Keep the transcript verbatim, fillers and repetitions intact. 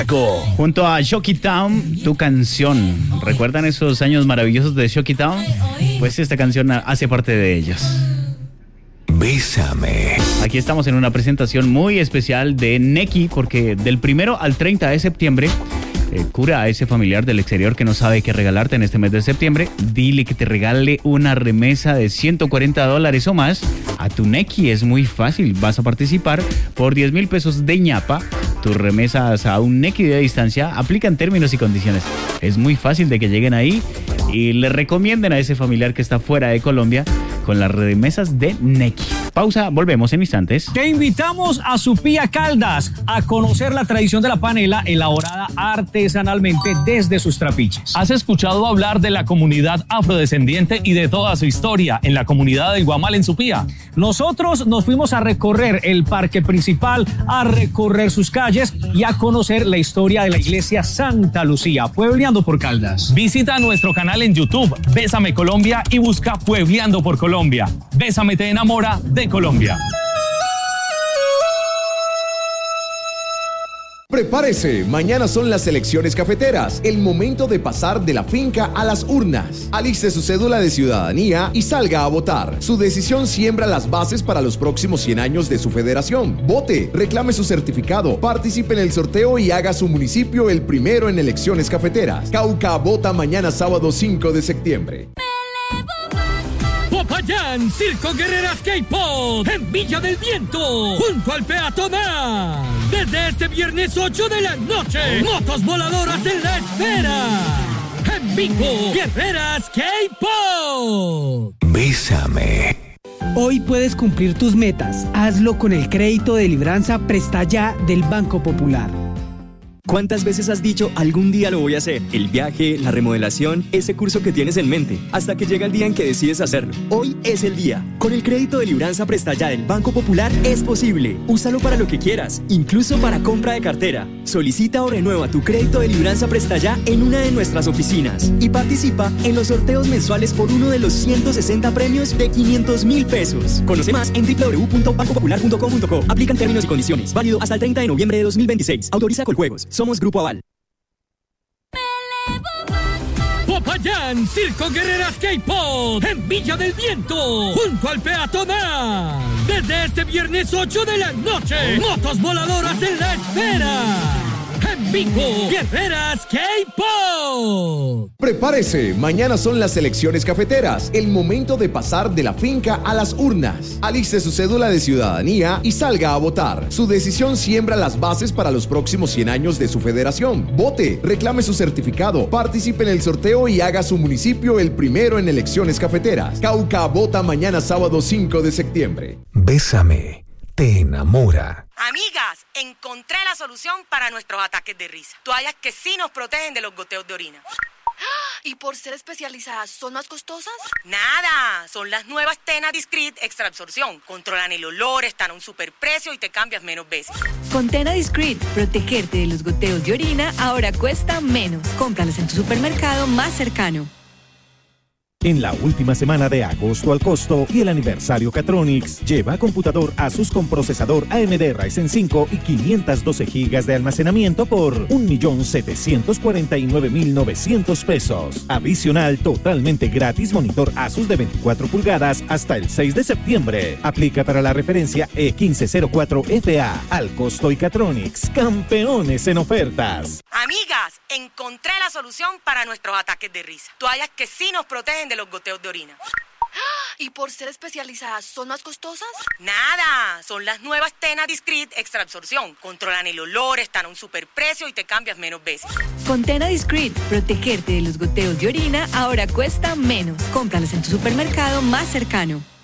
Junto a Shocky Town, Tu Canción. ¿Recuerdan esos años maravillosos de Shocky Town? Pues esta canción hace parte de ellos. Bésame. Aquí estamos en una presentación muy especial de Nequi, porque del primero al treinta de septiembre eh, cura a ese familiar del exterior que no sabe qué regalarte en este mes de septiembre. Dile que te regale una remesa de ciento cuarenta dólares o más a tu Nequi. Es muy fácil, vas a participar por diez mil pesos de ñapa. Tus remesas a un Nequi de distancia aplican términos y condiciones. Es muy fácil de que lleguen ahí y le recomienden a ese familiar que está fuera de Colombia con las remesas de Nequi. Pausa, volvemos en instantes. Te invitamos a Supía Caldas a conocer la tradición de la panela elaborada artesanalmente desde sus trapiches. ¿Has escuchado hablar de la comunidad afrodescendiente y de toda su historia en la comunidad del Guamal en Supía? Nosotros nos fuimos a recorrer el parque principal, a recorrer sus calles y a conocer la historia de la iglesia Santa Lucía, Puebleando por Caldas. Visita nuestro canal en YouTube, Bésame Colombia, y busca Puebleando por Colombia. Bésame te enamora de Colombia. Prepárese, mañana son las elecciones cafeteras, el momento de pasar de la finca a las urnas. Aliste su cédula de ciudadanía y salga a votar. Su decisión siembra las bases para los próximos cien años de su federación. Vote, reclame su certificado, participe en el sorteo y haga su municipio el primero en elecciones cafeteras. Cauca vota mañana sábado cinco de septiembre. Popayán, Circo Guerreras K-Pop, en Villa del Viento, junto al peatonal. Desde este viernes ocho de la noche, motos voladoras en la espera. En vivo, Guerreras K-Pop. Bésame. Hoy puedes cumplir tus metas. Hazlo con el crédito de Libranza Presta Ya del Banco Popular. ¿Cuántas veces has dicho algún día lo voy a hacer? El viaje, la remodelación, ese curso que tienes en mente, hasta que llega el día en que decides hacerlo. Hoy es el día. Con el crédito de Libranza Presta Ya del Banco Popular es posible. Úsalo para lo que quieras, incluso para compra de cartera. Solicita o renueva tu crédito de Libranza Presta Ya en una de nuestras oficinas y participa en los sorteos mensuales por uno de los ciento sesenta premios de quinientos mil pesos. Conoce más en doble u doble u doble u punto banco popular punto com punto co. Aplican términos y condiciones. Válido hasta el treinta de noviembre de dos mil veintiséis. Autoriza Coljuegos. Somos Grupo Aval. Popayán, Circo Guerreras K-Pop, en Villa del Viento, junto al peatonal. Desde este viernes ocho de la noche, motos voladoras en la espera. En vivo, Guerreras K-Pop. Prepárese, mañana son las elecciones cafeteras, el momento de pasar de la finca a las urnas. Aliste su cédula de ciudadanía y salga a votar. Su decisión siembra las bases para los próximos cien años de su federación. Vote, reclame su certificado, participe en el sorteo y haga su municipio el primero en elecciones cafeteras. Cauca vota mañana sábado cinco de septiembre. Bésame te enamora. Amigas, encontré la solución para nuestros ataques de risa. Toallas que sí nos protegen de los goteos de orina. ¿Y por ser especializadas son más costosas? Nada, son las nuevas Tena Discreet Extra Absorción. Controlan el olor, están a un superprecio y te cambias menos veces. Con Tena Discreet, protegerte de los goteos de orina ahora cuesta menos. Cómpralas en tu supermercado más cercano. En la última semana de agosto al costo y el aniversario Catronics, lleva computador Asus con procesador A M D Ryzen cinco y quinientas doce gigas de almacenamiento por un millón setecientos cuarenta y nueve mil novecientos pesos. Adicional, totalmente gratis, monitor Asus de veinticuatro pulgadas hasta el seis de septiembre. Aplica para la referencia E quince cero cuatro F A. Al costo y Catronics, campeones en ofertas. Amigas, encontré la solución para nuestros ataques de risa. Toallas que sí nos protegen de los goteos de orina. ¿Y por ser especializadas son más costosas? Nada, son las nuevas Tena Discreet Extra Absorción. Controlan el olor, están a un superprecio y te cambias menos veces. Con Tena Discreet, protegerte de los goteos de orina ahora cuesta menos. Cómpralas en tu supermercado más cercano.